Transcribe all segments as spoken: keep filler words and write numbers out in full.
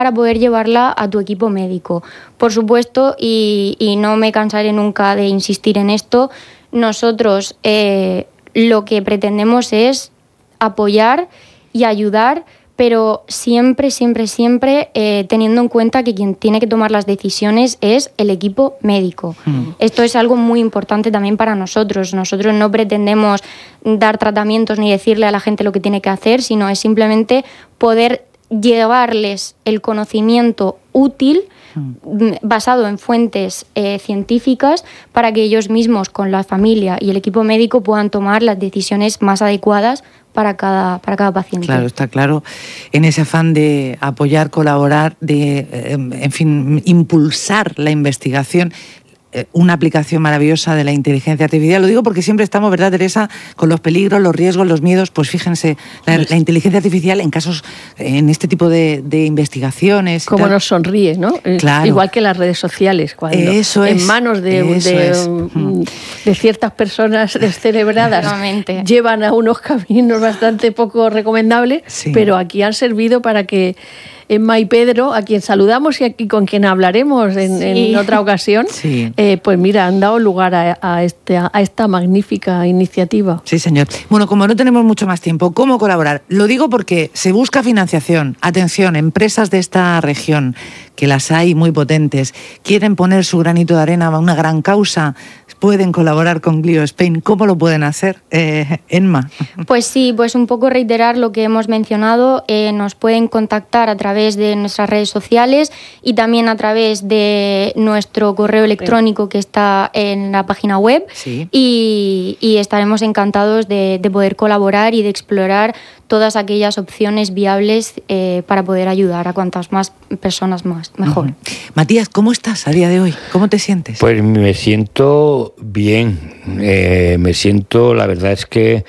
para poder llevarla a tu equipo médico. Por supuesto, y, y no me cansaré nunca de insistir en esto, nosotros eh, lo que pretendemos es apoyar y ayudar, pero siempre, siempre, siempre eh, teniendo en cuenta que quien tiene que tomar las decisiones es el equipo médico. Mm. Esto es algo muy importante también para nosotros. Nosotros no pretendemos dar tratamientos ni decirle a la gente lo que tiene que hacer, sino es simplemente poder llevarles el conocimiento útil mm. basado en fuentes eh, científicas para que ellos mismos, con la familia y el equipo médico, puedan tomar las decisiones más adecuadas para cada, para cada paciente. Claro, está claro, en ese afán de apoyar, colaborar, de, eh, en fin, impulsar la investigación, eh, una aplicación maravillosa de la inteligencia artificial. Lo digo porque siempre estamos, ¿verdad, Teresa?, con los peligros, los riesgos, los miedos. Pues fíjense, la, la inteligencia artificial en casos, en este tipo de, de investigaciones... Cómo nos sonríe, ¿no? Claro. Igual que las redes sociales, cuando eso en es, manos de, de, de ciertas personas descerebradas llevan a unos caminos bastante poco recomendables, sí. Pero aquí han servido para que Emma y Pedro, a quien saludamos y aquí con quien hablaremos en, sí. en otra ocasión, sí. eh, pues mira, han dado lugar a, a, este, a esta magnífica iniciativa. Sí, señor. Bueno, como no tenemos mucho más tiempo, ¿cómo colaborar? Lo digo porque se busca financiación. Atención, empresas de esta región, que las hay muy potentes, quieren poner su granito de arena a una gran causa, pueden colaborar con Glio Spain. ¿Cómo lo pueden hacer, eh, Emma? Pues sí, pues un poco reiterar lo que hemos mencionado. Eh, nos pueden contactar a través de nuestras redes sociales y también a través de nuestro correo electrónico que está en la página web. Sí. y, y estaremos encantados de, de poder colaborar y de explorar todas aquellas opciones viables eh, para poder ayudar a cuantas más personas más, mejor. Uh-huh. Matías, ¿cómo estás a día de hoy? ¿Cómo te sientes? Pues me siento bien, eh, me siento, la verdad es que...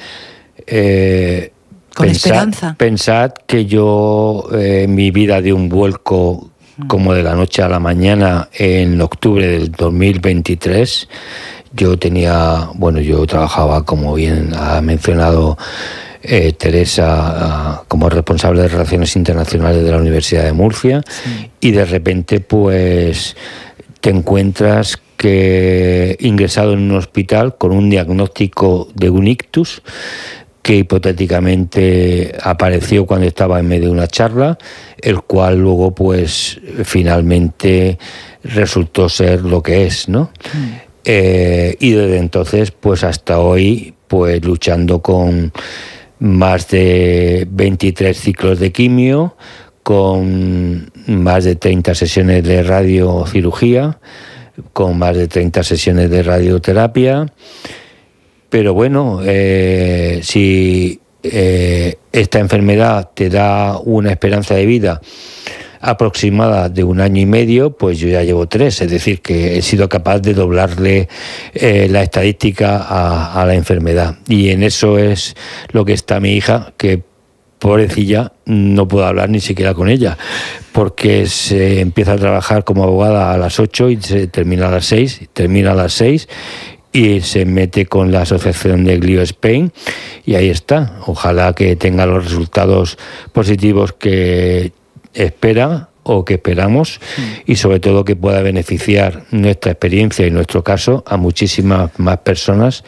Eh, Con pensad, esperanza. Pensad que yo, eh, mi vida dio un vuelco uh-huh. como de la noche a la mañana en octubre del dos mil veintitrés. Yo tenía, bueno, yo trabajaba, como bien ha mencionado Eh, Teresa, uh, como responsable de Relaciones Internacionales de la Universidad de Murcia, sí. Y de repente pues te encuentras que ingresado en un hospital con un diagnóstico de un ictus que hipotéticamente apareció cuando estaba en medio de una charla, el cual luego pues finalmente resultó ser lo que es, ¿no? Mm. Eh, y desde entonces pues hasta hoy pues luchando con más de veintitrés ciclos de quimio, con más de treinta sesiones de radiocirugía, con más de treinta sesiones de radioterapia. Pero bueno, eh, si eh, esta enfermedad te da una esperanza de vida aproximada de un año y medio, pues yo ya llevo tres, es decir, que he sido capaz de doblarle eh, la estadística a, a la enfermedad. Y en eso es lo que está mi hija, que pobrecilla, no puedo hablar ni siquiera con ella, porque se empieza a trabajar como abogada a las ocho y se termina a las seis, termina a las seis y se mete con la asociación de Glio Spain y ahí está. Ojalá que tenga los resultados positivos que espera o que esperamos y sobre todo que pueda beneficiar nuestra experiencia y nuestro caso a muchísimas más personas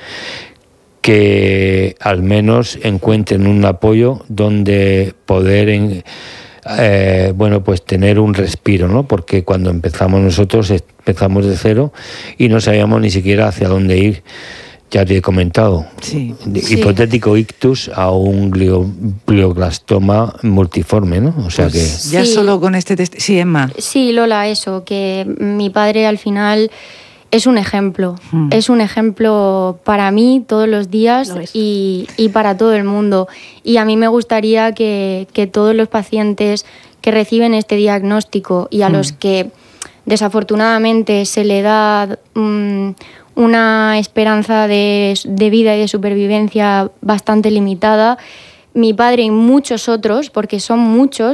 que al menos encuentren un apoyo donde poder en, eh, bueno pues tener un respiro, ¿no? Porque cuando empezamos nosotros empezamos de cero y no sabíamos ni siquiera hacia dónde ir. Ya te he comentado, sí, hipotético sí. ictus a un glio, glioblastoma multiforme, ¿no? O sea pues que... Ya sí. Solo con este test... Sí, Emma. Sí, Lola, eso, que mi padre al final es un ejemplo. Hmm. Es un ejemplo para mí todos los días y, y para todo el mundo. Y a mí me gustaría que, que todos los pacientes que reciben este diagnóstico y a hmm. los que desafortunadamente se le da... Um, una esperanza de, de vida y de supervivencia bastante limitada, mi padre y muchos otros, porque son muchos,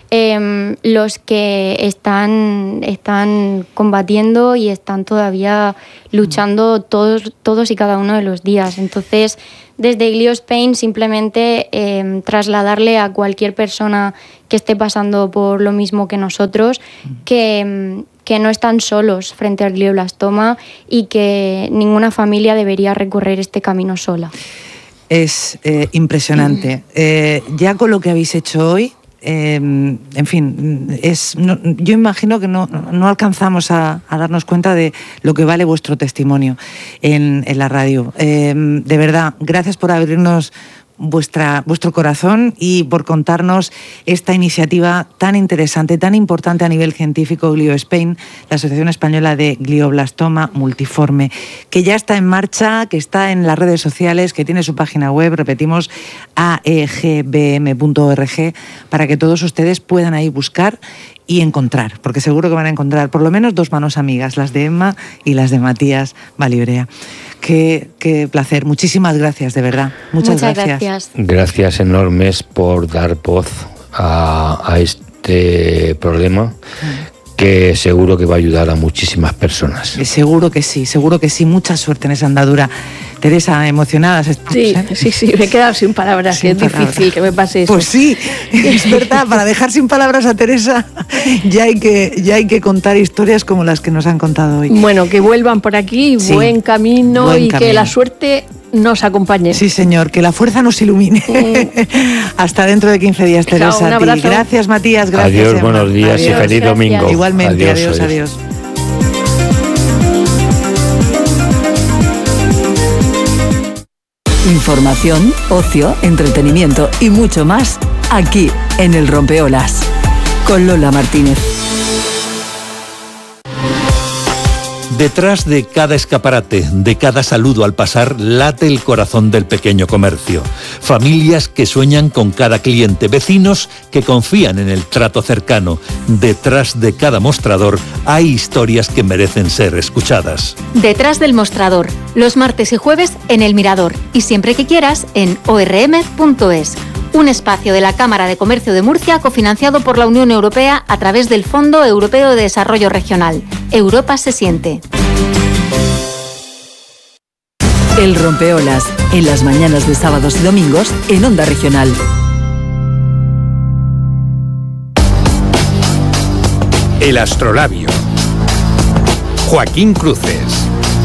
eh, los que están, están combatiendo y están todavía luchando todos, todos y cada uno de los días. Entonces, desde Glio Spain simplemente eh, trasladarle a cualquier persona que esté pasando por lo mismo que nosotros, que, que no están solos frente al glioblastoma y que ninguna familia debería recorrer este camino sola. Es eh, impresionante. Eh, ya con lo que habéis hecho hoy, eh, en fin, es, no, yo imagino que no, no alcanzamos a, a darnos cuenta de lo que vale vuestro testimonio en, en la radio. Eh, de verdad, gracias por abrirnos vuestra, vuestro corazón y por contarnos esta iniciativa tan interesante, tan importante a nivel científico, Glio Spain, la Asociación Española de Glioblastoma Multiforme, que ya está en marcha, que está en las redes sociales, que tiene su página web, repetimos, a e g b m punto org, para que todos ustedes puedan ahí buscar y encontrar, porque seguro que van a encontrar por lo menos dos manos amigas, las de Emma y las de Matías Valibrea. Qué, qué placer. Muchísimas gracias, de verdad. Muchas, Muchas gracias. gracias. Gracias enormes por dar voz a, a este problema, que seguro que va a ayudar a muchísimas personas. Seguro que sí, seguro que sí. Mucha suerte en esa andadura. Teresa, emocionada. Sí, sí, sí, me he quedado sin palabras, sin que es palabras. Difícil que me pase eso. Pues sí, es verdad, para dejar sin palabras a Teresa ya hay que, ya hay que contar historias como las que nos han contado hoy. Bueno, que vuelvan por aquí, sí, buen camino buen y camino. Que la suerte nos acompañe. Sí, señor, que la fuerza nos ilumine. Mm. Hasta dentro de quince días, Teresa. Chao, un abrazo. Gracias, Matías. Gracias, adiós, Emma. buenos días adiós, y feliz gracias. Domingo. Igualmente, adiós, adiós. adiós. Información, ocio, entretenimiento y mucho más aquí en El Rompeolas con Lola Martínez. Detrás de cada escaparate, de cada saludo al pasar, late el corazón del pequeño comercio. Familias que sueñan con cada cliente, vecinos que confían en el trato cercano. Detrás de cada mostrador hay historias que merecen ser escuchadas. Detrás del mostrador, los martes y jueves en El Mirador y siempre que quieras en o r m punto es. Un espacio de la Cámara de Comercio de Murcia cofinanciado por la Unión Europea a través del Fondo Europeo de Desarrollo Regional. Europa se siente. El Rompeolas, en las mañanas de sábados y domingos en Onda Regional. El Astrolabio. Joaquín Cruces.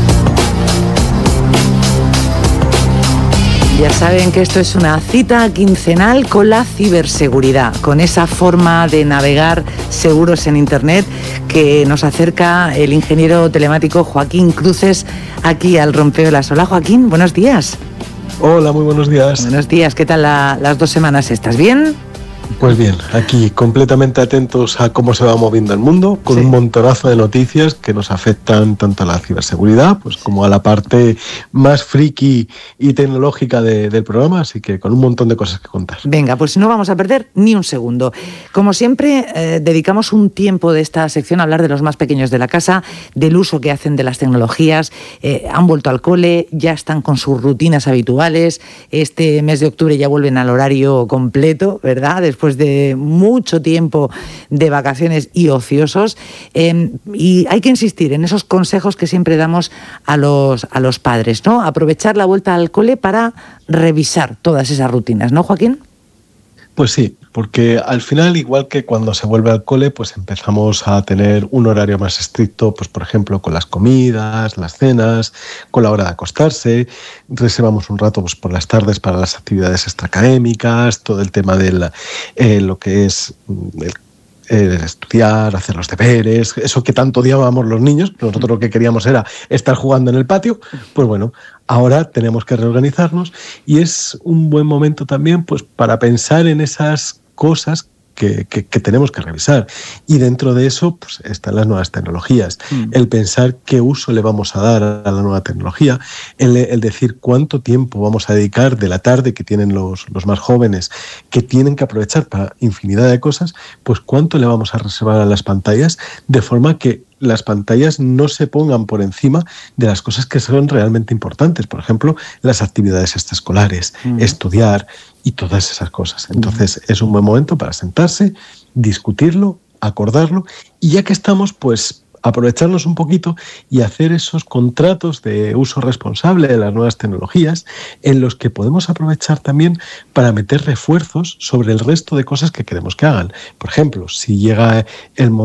Ya saben que esto es una cita quincenal con la ciberseguridad, con esa forma de navegar seguros en Internet que nos acerca el ingeniero telemático Joaquín Cruces aquí al Rompeolas. Hola, Joaquín, buenos días. Hola, muy buenos días. Buenos días, ¿qué tal la, las dos semanas? ¿Estás bien? Pues bien, aquí completamente atentos a cómo se va moviendo el mundo, con sí. un montonazo de noticias que nos afectan tanto a la ciberseguridad pues como a la parte más friki y tecnológica de, del programa, así que con un montón de cosas que contar. Venga, pues no vamos a perder ni un segundo. Como siempre, eh, dedicamos un tiempo de esta sección a hablar de los más pequeños de la casa, del uso que hacen de las tecnologías, eh, han vuelto al cole, ya están con sus rutinas habituales, este mes de octubre ya vuelven al horario completo, ¿verdad?, después de mucho tiempo de vacaciones y ociosos, eh, y hay que insistir en esos consejos que siempre damos a los, a los padres, ¿no? Aprovechar la vuelta al cole para revisar todas esas rutinas, ¿no, Joaquín? Pues sí, porque al final, igual que cuando se vuelve al cole, pues empezamos a tener un horario más estricto, pues por ejemplo con las comidas, las cenas, con la hora de acostarse, reservamos un rato pues por las tardes para las actividades extraacadémicas, todo el tema de eh, lo que es el Eh, estudiar, hacer los deberes, eso que tanto odiábamos los niños, nosotros lo que queríamos era estar jugando en el patio, pues bueno, ahora tenemos que reorganizarnos y es un buen momento también pues para pensar en esas cosas Que, que, que tenemos que revisar, y dentro de eso pues están las nuevas tecnologías, mm. el pensar qué uso le vamos a dar a la nueva tecnología, el, el decir cuánto tiempo vamos a dedicar de la tarde que tienen los, los más jóvenes, que tienen que aprovechar para infinidad de cosas, pues cuánto le vamos a reservar a las pantallas, de forma que las pantallas no se pongan por encima de las cosas que son realmente importantes, por ejemplo, las actividades extraescolares, mm. estudiar y todas esas cosas. Entonces, mm. es un buen momento para sentarse discutirlo, acordarlo, y ya que estamos, pues aprovecharnos un poquito y hacer esos contratos de uso responsable de las nuevas tecnologías en los que podemos aprovechar también para meter refuerzos sobre el resto de cosas que queremos que hagan. Por ejemplo, si llega el momento